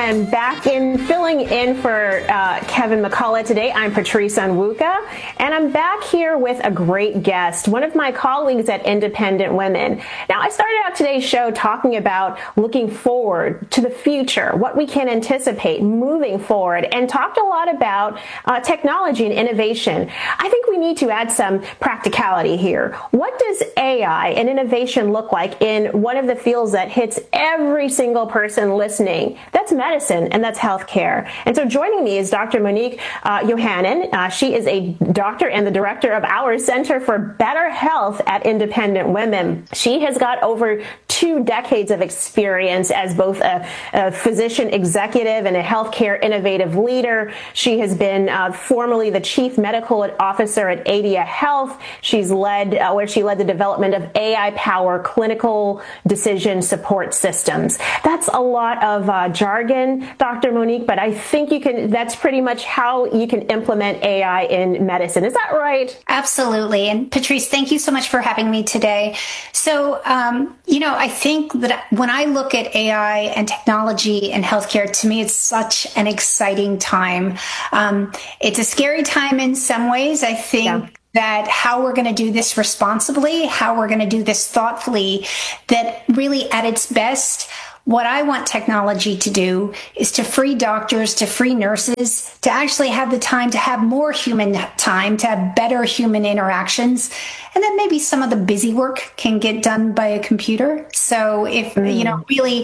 am back in filling in for Kevin McCullough today. I'm Patrice Onwuka, and I'm back here with a great guest, one of my colleagues at Independent Women. Now, I started out today's show talking about looking forward to the future, what we can anticipate moving forward, and talked a lot about technology and innovation. I think we need to add some practicality here. What does AI and innovation look like in one of the fields that hits every single person listening? That's medicine, and that's healthcare. And so joining me is Dr. Monique Yohannan. She is a doctor and the director of our Center for Better Health at Independent Women. She has got over 2 decades of experience as both a physician executive and a healthcare innovative leader. She has been formerly the chief medical officer at Adia Health. She's led the development of AI-powered clinical decision support systems. That's a lot of jargon, Dr. Monique, but I think that's pretty much how you can implement AI in medicine. Is that right? Absolutely. And Patrice, thank you so much for having me today. So, I think that when I look at AI and technology in healthcare, to me, it's such an exciting time. It's a scary time in some ways. I think that how we're going to do this responsibly, how we're going to do this thoughtfully, that really at its best, what I want technology to do is to free doctors, to free nurses, to actually have the time to have more human time, to have better human interactions. And then maybe some of the busy work can get done by a computer. So if, really,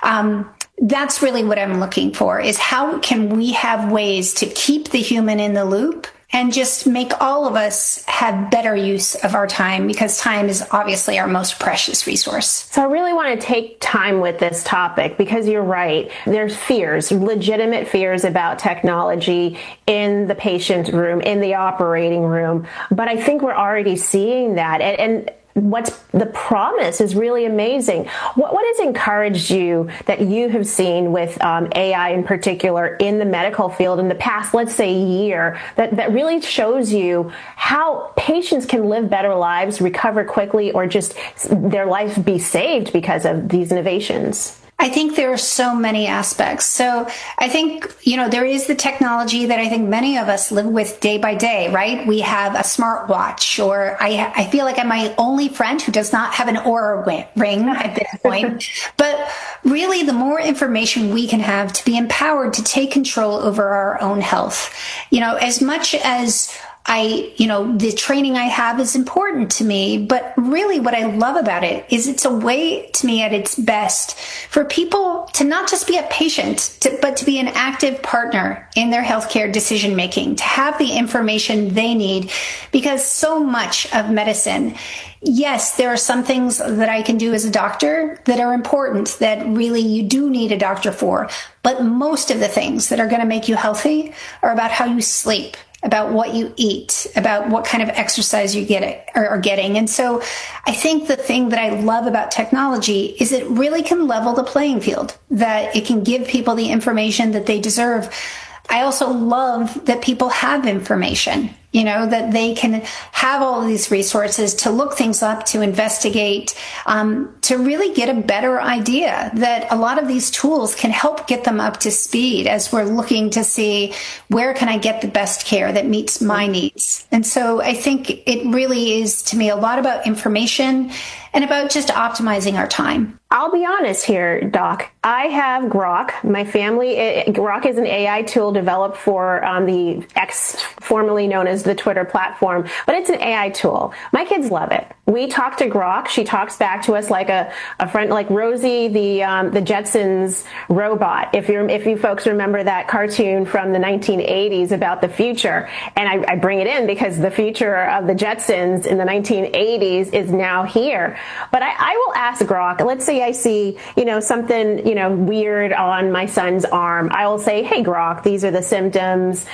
that's really what I'm looking for, is how can we have ways to keep the human in the loop and just make all of us have better use of our time, because time is obviously our most precious resource. So I really want to take time with this topic, because you're right. There's fears, legitimate fears about technology in the patient room, in the operating room. But I think we're already seeing that. And what's the promise is really amazing. What has encouraged you that you have seen with AI in particular in the medical field in the past, let's say, year, that really shows you how patients can live better lives, recover quickly, or just their life be saved because of these innovations? I think there are so many aspects. So I think, there is the technology that I think many of us live with day by day, right? We have a smartwatch, or I feel like I'm my only friend who does not have an Oura ring at this point. But really, the more information we can have to be empowered to take control over our own health, as much as the training I have is important to me, but really what I love about it is it's a way, to me, at its best, for people to not just be a patient, but to be an active partner in their healthcare decision making, to have the information they need, because so much of medicine, yes, there are some things that I can do as a doctor that are important, that really you do need a doctor for, but most of the things that are going to make you healthy are about how you sleep, about what you eat, about what kind of exercise you are getting. And so I think the thing that I love about technology is it really can level the playing field, that it can give people the information that they deserve. I also love that people have information, that they can have all of these resources to look things up, to investigate, to really get a better idea, that a lot of these tools can help get them up to speed as we're looking to see where can I get the best care that meets my needs. And so I think it really is, to me, a lot about information and about just optimizing our time. I'll be honest here, Doc. I have Grok. My family, Grok is an AI tool developed for the X, formerly known as the Twitter platform, but it's an AI tool. My kids love it. We talk to Grok. She talks back to us like a friend, like Rosie, the Jetsons robot. If you folks remember that cartoon from the 1980s about the future, and I bring it in because the future of the Jetsons in the 1980s is now here. But I will ask Grok. Let's say I see, something, weird on my son's arm. I will say, hey, Grok, these are the symptoms.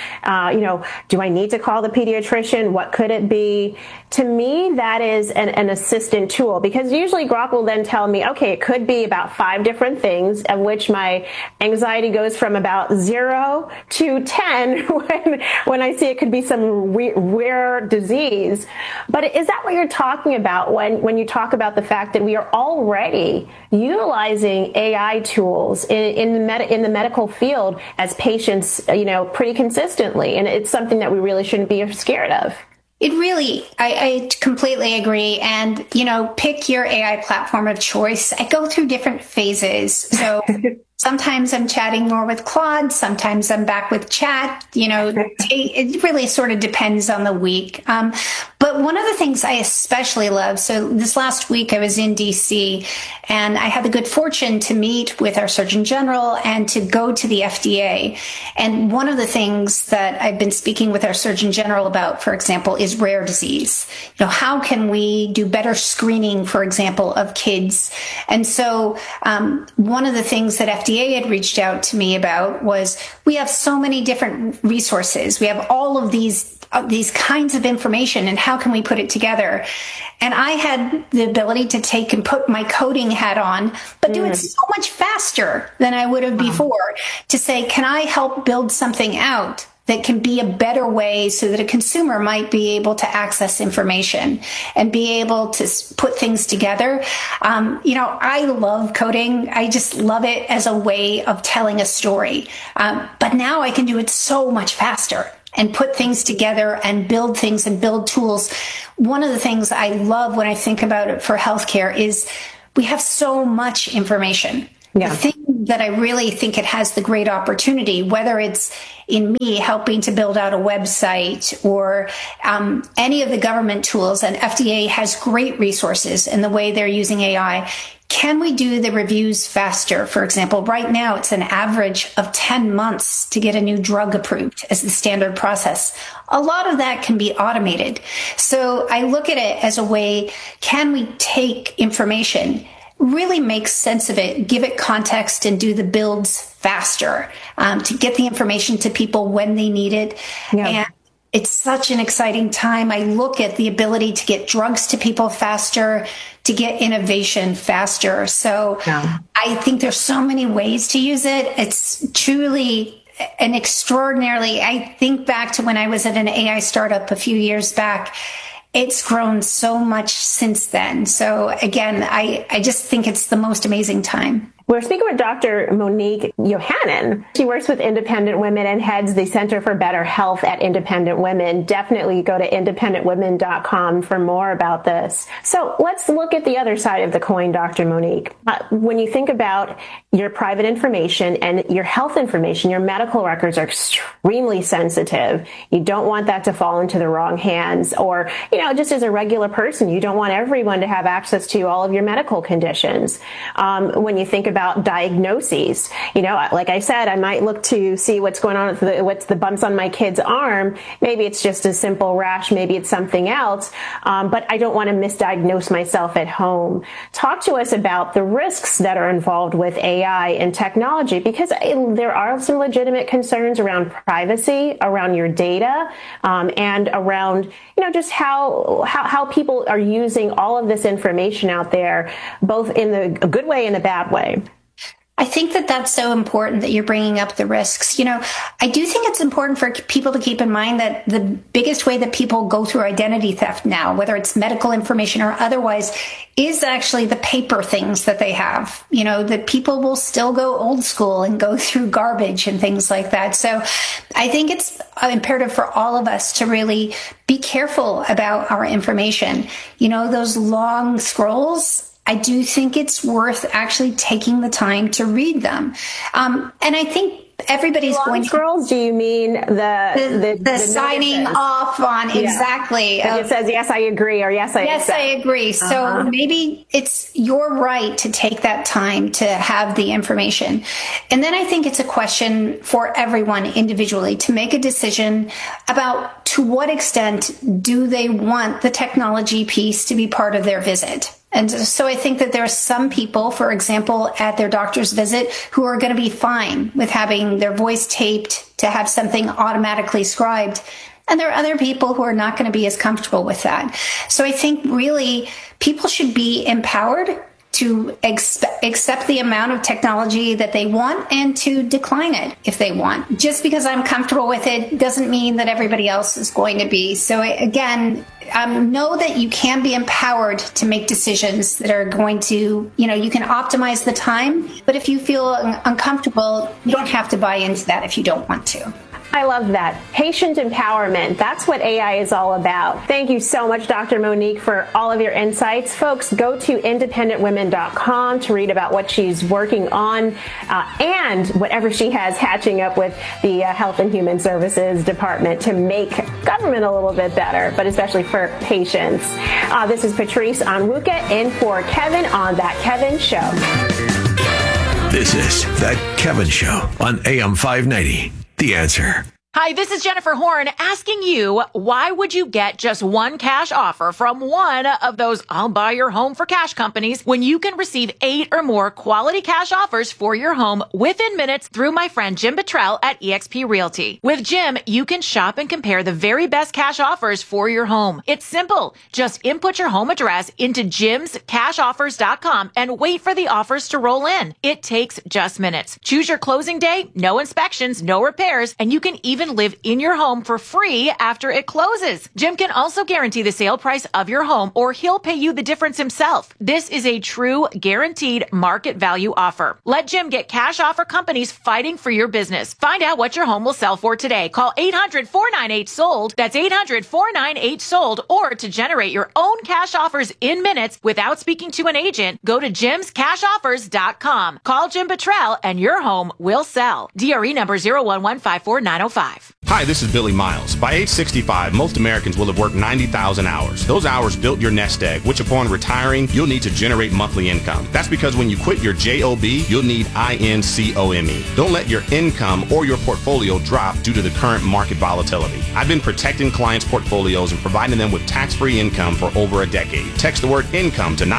Do I need to call the pediatrician? What could it be? To me, that is an assistant tool, because usually Grok will then tell me, okay, it could be about 5 different things, of which my anxiety goes from about 0 to 10 when I see it could be some rare disease. But is that what you're talking about when you talk about about the fact that we are already utilizing AI tools in the medical field as patients, pretty consistently. And it's something that we really shouldn't be scared of. It really, I completely agree. And, pick your AI platform of choice. I go through different phases. So sometimes I'm chatting more with Claude. Sometimes I'm back with chat. It really sort of depends on the week. But one of the things I especially love, so this last week I was in DC and I had the good fortune to meet with our Surgeon General and to go to the FDA. And one of the things that I've been speaking with our Surgeon General about, for example, is rare disease. How can we do better screening, for example, of kids? And so one of the things that FDA had reached out to me about was we have so many different resources. We have all of these kinds of information, and how can we put it together? And I had the ability to take and put my coding hat on, but do it so much faster than I would have before, to say, can I help build something out that can be a better way so that a consumer might be able to access information and be able to put things together. I love coding. I just love it as a way of telling a story. But now I can do it so much faster and put things together and build things and build tools. One of the things I love when I think about it for healthcare is we have so much information. Yeah. The thing that I really think it has the great opportunity, whether it's in me helping to build out a website or any of the government tools, and FDA has great resources in the way they're using AI. Can we do the reviews faster? For example, right now it's an average of 10 months to get a new drug approved as the standard process. A lot of that can be automated. So I look at it as a way, can we take information, really make sense of it, give it context, and do the builds faster to get the information to people when they need it. Yeah. And it's such an exciting time. I look at the ability to get drugs to people faster, to get innovation faster. So yeah. I think there's so many ways to use it. It's truly an extraordinarily, I think back to when I was at an AI startup a few years back. It's grown so much since then. So again, I just think it's the most amazing time. We're speaking with Dr. Monique Yohannan. She works with Independent Women and heads the Center for Better Health at Independent Women. Definitely go to independentwomen.com for more about this. So let's look at the other side of the coin, Dr. Monique. When you think about your private information and your health information, your medical records are extremely sensitive. You don't want that to fall into the wrong hands, or, just as a regular person, you don't want everyone to have access to all of your medical conditions. When you think about diagnoses, like I said, I might look to see what's going on with what's the bumps on my kid's arm. Maybe it's just a simple rash. Maybe it's something else. But I don't want to misdiagnose myself at home. Talk to us about the risks that are involved with AI and technology, because there are some legitimate concerns around privacy, around your data, and around, just how people are using all of this information out there, both in the good way and the bad way. I think that that's so important that you're bringing up the risks. I do think it's important for people to keep in mind that the biggest way that people go through identity theft now, whether it's medical information or otherwise, is actually the paper things that they have. That people will still go old school and go through garbage and things like that. So I think it's imperative for all of us to really be careful about our information. Those long scrolls, I do think it's worth actually taking the time to read them. And I think everybody's going to... Scrolls, do you mean the signing off on, exactly. It says, yes, I agree, or yes, I accept. I agree. So maybe it's your right to take that time to have the information. And then I think it's a question for everyone individually to make a decision about to what extent do they want the technology piece to be part of their visit. And so I think that there are some people, for example, at their doctor's visit who are going to be fine with having their voice taped to have something automatically scribed. And there are other people who are not going to be as comfortable with that. So I think really people should be empowered to accept the amount of technology that they want and to decline it if they want. Just because I'm comfortable with it doesn't mean that everybody else is going to be. So again, Know that you can be empowered to make decisions that are going to, you can optimize the time, but if you feel uncomfortable, you don't have to buy into that if you don't want to. I love that. Patient empowerment. That's what AI is all about. Thank you so much, Dr. Monique, for all of your insights. Folks, go to independentwomen.com to read about what she's working on and whatever she has hatching up with the Health and Human Services Department to make government a little bit better, but especially for patients. This is Patrice Onwuka in for Kevin on That Kevin Show. This is That Kevin Show on AM 590. The Answer. Hi, this is Jennifer Horn asking you, why would you get just one cash offer from one of those I'll buy your home for cash companies when you can receive 8 or more quality cash offers for your home within minutes through my friend Jim Bottrell at eXp Realty? With Jim, you can shop and compare the very best cash offers for your home. It's simple. Just input your home address into jimscashoffers.com and wait for the offers to roll in. It takes just minutes. Choose your closing day, no inspections, no repairs, and you can even live in your home for free after it closes. Jim can also guarantee the sale price of your home, or he'll pay you the difference himself. This is a true guaranteed market value offer. Let Jim get cash offer companies fighting for your business. Find out what your home will sell for today. Call 800-498-SOLD. That's 800-498-SOLD. Or to generate your own cash offers in minutes without speaking to an agent, go to jimscashoffers.com. Call Jim Bottrell and your home will sell. DRE number 01154-905. Hi, this is Billy Miles. By age 65, most Americans will have worked 90,000 hours. Those hours built your nest egg, which upon retiring, you'll need to generate monthly income. That's because when you quit your JOB, you'll need INCOME. Don't let your income or your portfolio drop due to the current market volatility. I've been protecting clients' portfolios and providing them with tax-free income for over a decade. Text the word income to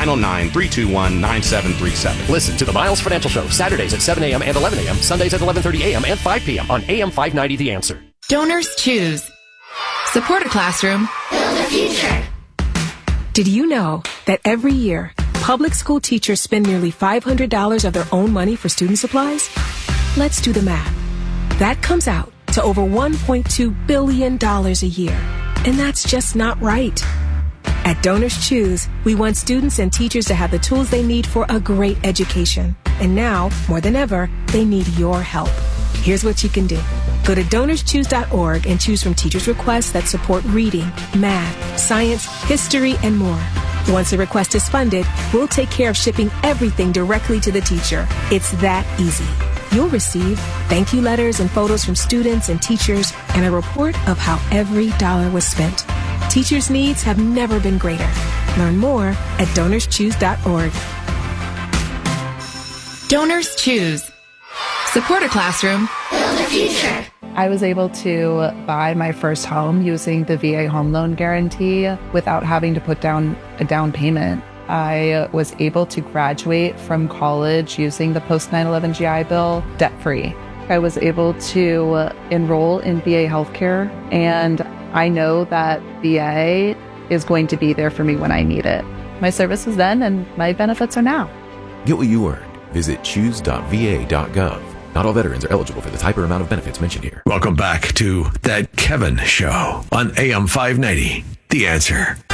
909-321-9737. Listen to the Miles Financial Show, Saturdays at 7 a.m. and 11 a.m., Sundays at 11:30 a.m. and 5 p.m. on AM 590 The Answer. Donors choose. Support a classroom. Build a future. Did you know that every year, public school teachers spend nearly $500 of their own money for student supplies? Let's do the math. That comes out to over $1.2 billion a year. And that's just not right. At Donors Choose, we want students and teachers to have the tools they need for a great education. And now, more than ever, they need your help. Here's what you can do. Go to DonorsChoose.org and choose from teachers' requests that support reading, math, science, history, and more. Once a request is funded, we'll take care of shipping everything directly to the teacher. It's that easy. You'll receive thank you letters and photos from students and teachers and a report of how every dollar was spent. Teachers' needs have never been greater. Learn more at DonorsChoose.org. Donors choose. Support a classroom. Build a future. I was able to buy my first home using the VA home loan guarantee without having to put down a down payment. I was able to graduate from college using the post 9/11 GI Bill debt-free. I was able to enroll in VA healthcare, and I know that VA is going to be there for me when I need it. My service was then, and my benefits are now. Get what you earned. Visit choose.va.gov. Not all veterans are eligible for the type or amount of benefits mentioned here. Welcome back to That Kevin Show on AM 590. The Answer.